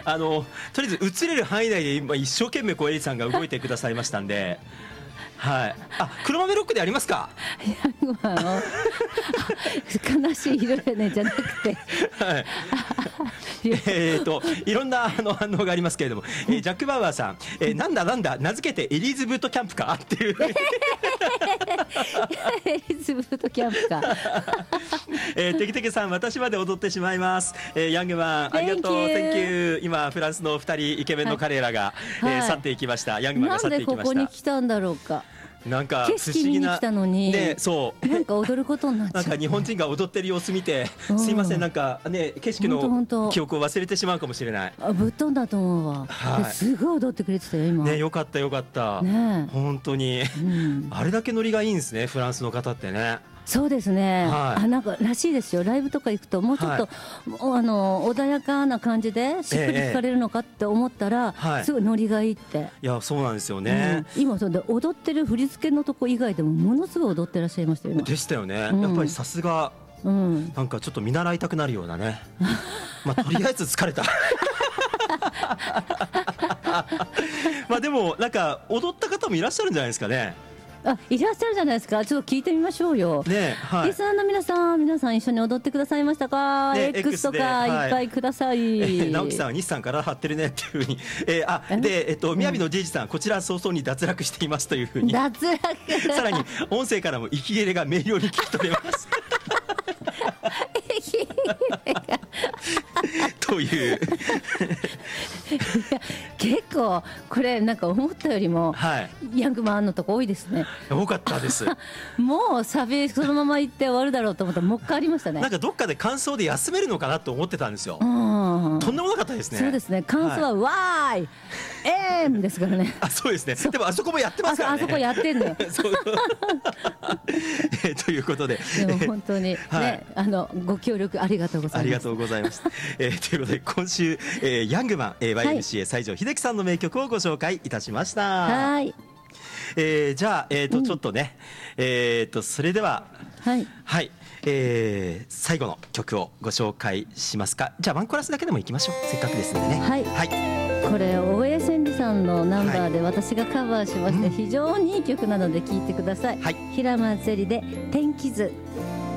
とりあえず映れる範囲内で今一生懸命エリさんが動いてくださいましたんで、はい。黒豆ロックでありますか。 悲しい色やねじゃなくて、 はい。いろんな反応がありますけれども、ジャック・バウアーさん、なんだ名付けてエリーズブートキャンプかっていうエリズブートキャンプかテキテキさん、私まで踊ってしまいます。ヤングマンありがとう Thank you。 今フランスの2人イケメンの彼らが、去っていきました。ヤングマンが去っていきました。 なんでここに来たんだろうか。 なんか景色見に来たのに、 ね、そうなんか踊ることになっちゃう。 なんか日本人が踊ってる様子見て、すいません、なんかね、景色の記憶を忘れてしまうかもしれない。 ぶっ飛んだと思うわ、はい、すごい踊ってくれてたよ今ね。よかったよかった、ね、本当に、あれだけノリがいいんですね、フランスの方ってね。 そうですね、はい、なんからしいですよ。ライブとか行くともうちょっと、はい、穏やかな感じでしっくり聴かれるのかって思ったら、すごいノリがいいって。いや、そうなんですよね、 今それで踊ってる振り付けのとこ以外でもものすごい踊ってらっしゃいましたよね。 でしたよね、やっぱりさすが、なんかちょっと見習いたくなるようなねまあとりあえず疲れたまあでもなんか踊った方もいらっしゃるんじゃないですかね。 いらっしゃるじゃないですか。ちょっと聞いてみましょうよ、ね。はい、リスナーの皆さん一緒に踊ってくださいましたか、ね、X とかいっぱいください。 直樹さんは西さんから張ってるねっていうふうに、で宮城のじいじさん、こちら早々に脱落していますというふうに、 脱落さらに音声からも息切れが明瞭に聞き取れますといういや結構これなんか思ったよりも、ヤングマンのとこ多いですね。 多かったですもうサビそのまま行って終わるだろうと思ったらもう一回ありましたね。 なんかどっかで感想で休めるのかなと思ってたんですよ。とんでもなかったですね。 そうですね、感想はわーい、ですからね。 そうですね。でもあそこもやってますからね。 あそこやってんのよということで、 でも本当にね、ご協力ありがとうございます。 ありがとうございますということで今週、ヤングマン、YMCA 西城秀樹さんの名曲をご紹介いたしました。はい、じゃあ、ちょっとね、それでは最後の曲をご紹介しますか。じゃあワンコーラスだけでもいきましょう、せっかくですのでね。はい、 これ大江千里さんのナンバーで私がカバーしまして、非常にいい曲なので聴いてください。平松絵里で天気図。